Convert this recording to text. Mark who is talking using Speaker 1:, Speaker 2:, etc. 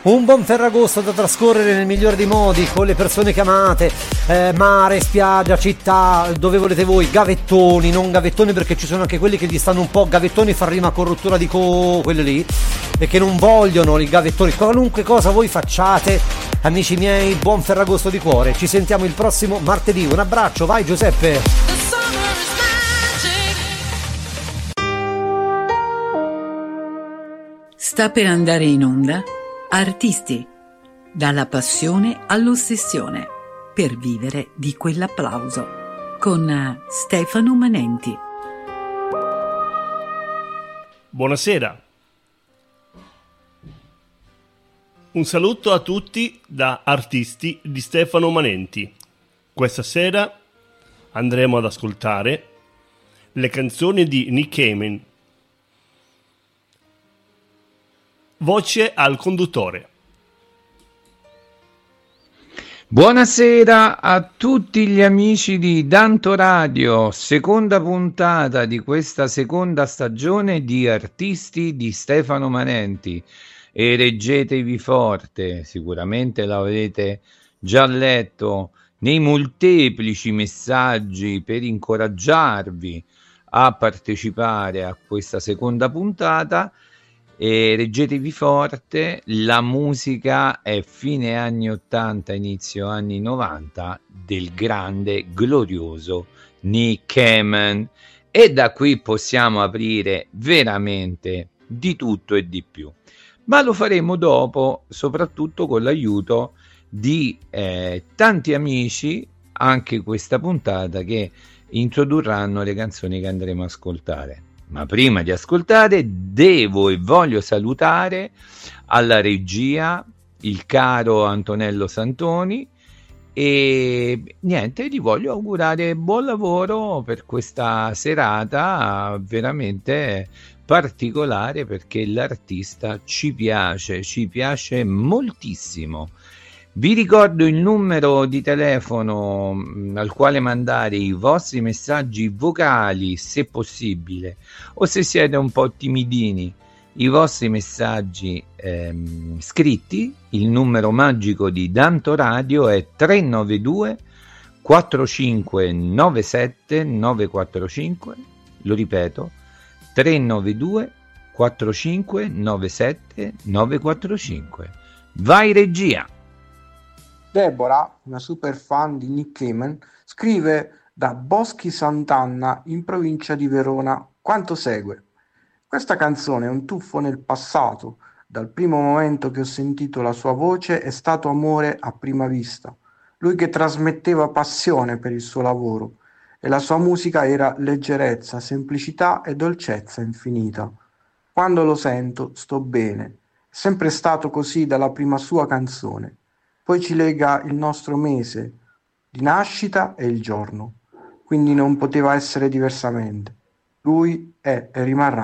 Speaker 1: Un buon Ferragosto da trascorrere nel migliore dei modi con le persone che amate, mare, spiaggia, città, dove volete voi, gavettoni, non gavettoni, perché ci sono anche quelli che gli stanno un po', gavettoni fa rima con rottura di quelli lì, e che non vogliono i gavettoni. Qualunque cosa voi facciate, amici miei, buon Ferragosto di cuore. Ci sentiamo il prossimo martedì. Un abbraccio, vai Giuseppe.
Speaker 2: Sta per andare in onda Artisti, dalla passione all'ossessione, per vivere di quell'applauso, con Stefano Manenti.
Speaker 3: Buonasera. Un saluto a tutti da Artisti di Stefano Manenti. Questa sera andremo ad ascoltare le canzoni di Nick Cayman. Voce al conduttore.
Speaker 4: Buonasera a tutti gli amici di Danto Radio, seconda puntata di questa seconda stagione di Artisti di Stefano Manenti. E reggetevi forte, sicuramente l'avrete già letto nei molteplici messaggi per incoraggiarvi a partecipare a questa seconda puntata. E reggetevi forte, la musica è fine anni 80, inizio anni 90 del grande, glorioso Nick Cayman, e da qui possiamo aprire veramente di tutto e di più, ma lo faremo dopo, soprattutto con l'aiuto di tanti amici, anche questa puntata, che introdurranno le canzoni che andremo a ascoltare. Ma prima di ascoltare devo e voglio salutare alla regia il caro Antonello Santoni e niente, gli voglio augurare buon lavoro per questa serata veramente particolare, perché l'artista ci piace moltissimo. Vi ricordo il numero di telefono al quale mandare i vostri messaggi vocali, se possibile, o se siete un po' timidini, i vostri messaggi scritti. Il numero magico di Danto Radio è 392 4597 945, lo ripeto, 392 4597 945. Vai regia!
Speaker 5: Deborah, una super fan di Nick Cayman, scrive da Boschi Sant'Anna in provincia di Verona quanto segue. Questa canzone è un tuffo nel passato. Dal primo momento che ho sentito la sua voce è stato amore a prima vista. Lui che trasmetteva passione per il suo lavoro, e la sua musica era leggerezza, semplicità e dolcezza infinita. Quando lo sento sto bene. È sempre stato così dalla prima sua canzone. Poi ci lega il nostro mese di nascita e il giorno, quindi non poteva essere diversamente. Lui è e rimarrà